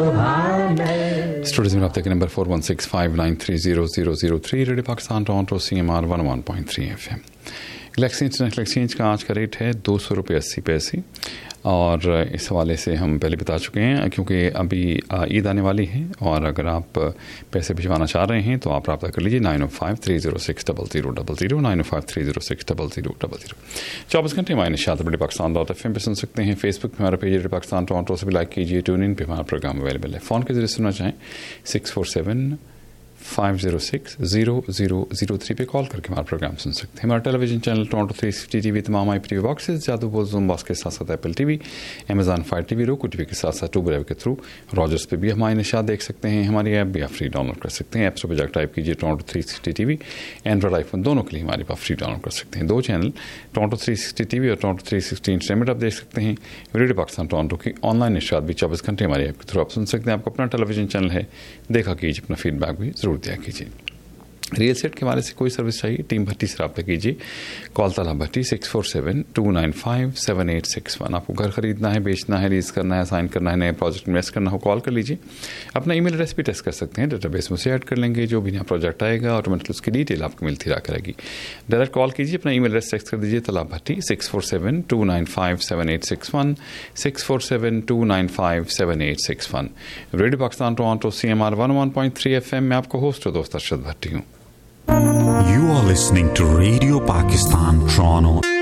Studio में आपके number 4165930003 radio Pakistan Toronto CMR 101.3 FM। Galaxy international exchange का आज का रेट है 200 रुपये 80 पैसे और इस हवाले से हम पहले बता चुके हैं क्योंकि अभी ईद आने वाली है और अगर आप पैसे भिजवाना चाह रहे हैं तो आप रब्ता कर लीजिए 905-306-0000 905-306-0000। 24 घंटे हमारे निशात रेडियो पाकिस्तान .fm पे सुन सकते हैं। फेसबुक पे हमारा पेज रेडियो पाकिस्तान टोरंटो से भी लाइक कीजिए। ट्यून इन पे हमारा प्रोग्राम अवेलेबल है। फ़ोन के जरिए सुनना चाहें 647-506-0003 पे कॉल करके हमारा प्रोग्राम सुन सकते हैं। हमारा टेलीविजन चैनल टोरंटो 360 TV तमाम IPTV बॉक्सेस जादू बोल ज़ूम बॉक्स के साथ साथ Apple TV, Amazon Fire TV, roku TV के साथ साथ ट्यूब के थ्रू रॉजर्स पे भी हमारे निशात देख सकते हैं। हमारी ऐप भी आप फ्री डाउनलोड कर सकते हैं। ऐप से जाकर टाइप कीजिए टोरंटो 360 TV। एंड्रॉइड आईफोन दोनों के लिए हमारे पास फ्री डाउनलोड कर सकते हैं। दो चैनल टोरंटो 360 TV और टोरंटो 360 इंटरनेट आप देख सकते हैं। रेडियो पाकिस्तान टोरंटो की ऑनलाइन निशात भी 24 घंटे हमारी ऐप के थ्रू आप सुन सकते हैं। आपको अपना टेलीविजन चैनल है, देखा कीजिए, अपना फीडबैक भी ज़रूर दिया कीजिए। रियल एस्टेट के हवाले से कोई सर्विस चाहिए, टीम भट्टी से रब्ता कीजिए। कॉल तला भट्टी 647-295-7861। आपको घर खरीदना है, बेचना है, लीज करना है, साइन करना है, नए प्रोजेक्ट इन्वेस्ट करना हो, कॉल कर लीजिए। अपना ईमेल एड्रेस भी टेस्ट कर सकते हैं, डेटाबेस में से ऐड कर लेंगे। जो भी नया प्रोजेक्ट आएगा ऑटोमेटिकली उसकी डिटेल आपको मिलती रहा करेगी। डायरेक्ट कॉल कीजिए, अपना ईमेल एड्रेस टेक्स्ट कर दीजिए तला भट्टी 647-295-7861 647-295-7861। Radio Pakistan Toronto CMR 101.3 FM में आपको होस्ट और दोस्त अरशद भट्टी हूँ। You are listening to Radio Pakistan, Toronto.